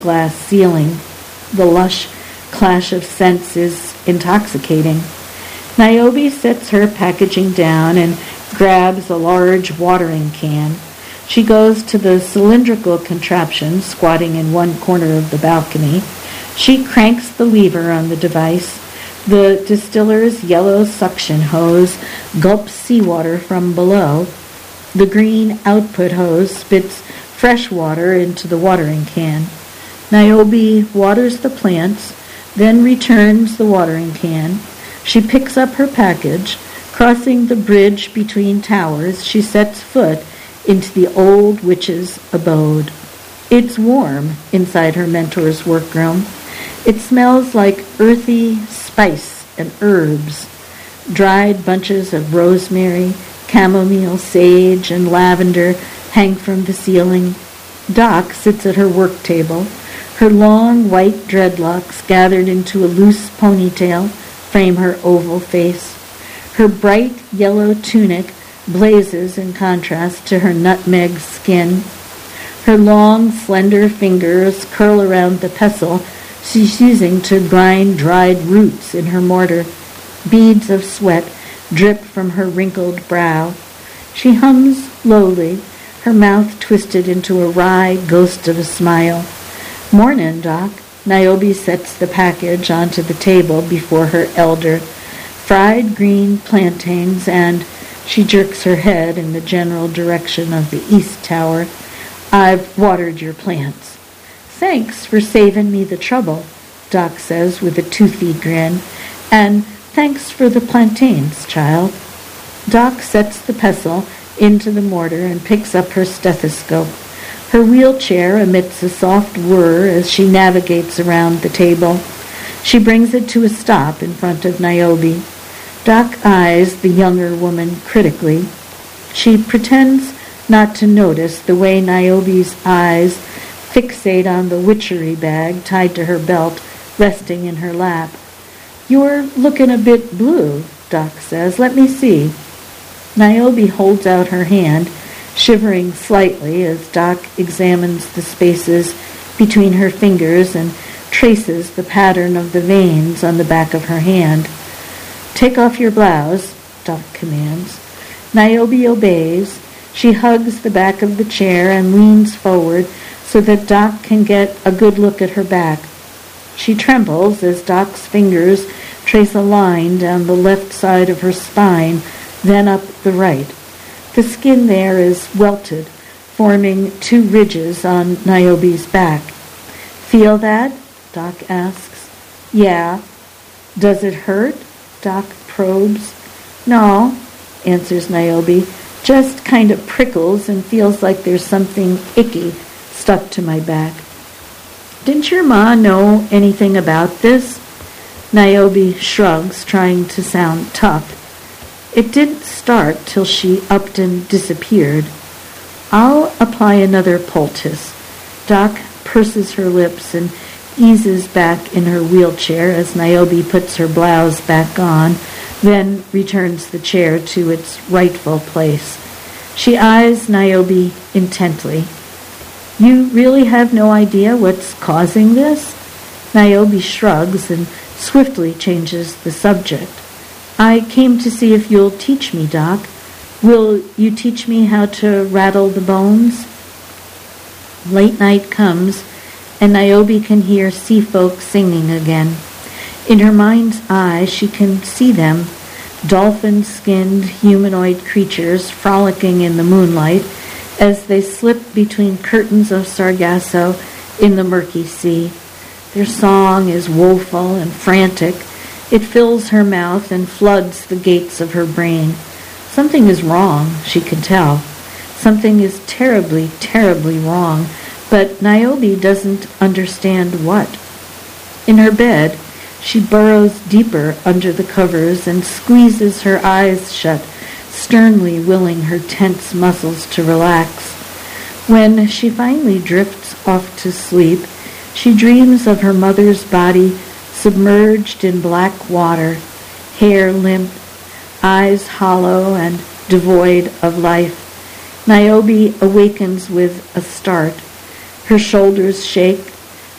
glass ceiling. The lush clash of scents is intoxicating. Niobe sets her packaging down and grabs a large watering can. She goes to the cylindrical contraption squatting in one corner of the balcony. She cranks the lever on the device. The distiller's yellow suction hose gulps seawater from below. The green output hose spits fresh water into the watering can. Niobe waters the plants, then returns the watering can. She picks up her package. Crossing the bridge between towers, she sets foot into the old witch's abode. It's warm inside her mentor's workroom. It smells like earthy spice and herbs. Dried bunches of rosemary, chamomile, sage, and lavender hang from the ceiling. Doc sits at her work table. Her long white dreadlocks, gathered into a loose ponytail, frame her oval face. Her bright yellow tunic blazes in contrast to her nutmeg skin. Her long, slender fingers curl around the pestle she's using to grind dried roots in her mortar. Beads of sweat drip from her wrinkled brow. She hums lowly, her mouth twisted into a wry ghost of a smile. "Mornin', Doc." Niobe sets the package onto the table before her elder. Fried green plantains, and she jerks her head in the general direction of the east tower. "I've watered your plants." "Thanks for saving me the trouble," Doc says with a toothy grin. "And thanks for the plantains, child." Doc sets the pestle into the mortar and picks up her stethoscope. Her wheelchair emits a soft whir as she navigates around the table. She brings it to a stop in front of Niobe. Doc eyes the younger woman critically. She pretends not to notice the way Niobe's eyes fixate on the witchery bag tied to her belt, resting in her lap. "You're looking a bit blue," Doc says. "Let me see." Niobe holds out her hand, shivering slightly as Doc examines the spaces between her fingers and traces the pattern of the veins on the back of her hand. "Take off your blouse," Doc commands. Niobe obeys. She hugs the back of the chair and leans forward so that Doc can get a good look at her back. She trembles as Doc's fingers trace a line down the left side of her spine, then up the right. The skin there is welted, forming two ridges on Niobe's back. "Feel that?" Doc asks. "Yeah." "Does it hurt?" Doc probes. "No," answers Niobe. "Just kind of prickles and feels like there's something icky stuck to my back." "Didn't your ma know anything about this?" Niobe shrugs, trying to sound tough. "It didn't start till she upped and disappeared." "I'll apply another poultice." Doc purses her lips and eases back in her wheelchair as Niobe puts her blouse back on, then returns the chair to its rightful place. She eyes Niobe intently. "You really have no idea what's causing this?" Niobe shrugs and swiftly changes the subject. "I came to see if you'll teach me, Doc. Will you teach me how to rattle the bones?" Late night comes, and Niobe can hear sea folk singing again. In her mind's eye, she can see them, dolphin-skinned humanoid creatures frolicking in the moonlight as they slip between curtains of sargasso in the murky sea. Their song is woeful and frantic. It fills her mouth and floods the gates of her brain. Something is wrong, she can tell. Something is terribly, terribly wrong, but Niobe doesn't understand what. In her bed, she burrows deeper under the covers and squeezes her eyes shut, sternly willing her tense muscles to relax. When she finally drifts off to sleep, she dreams of her mother's body submerged in black water, hair limp, eyes hollow and devoid of life. Niobe awakens with a start. Her shoulders shake,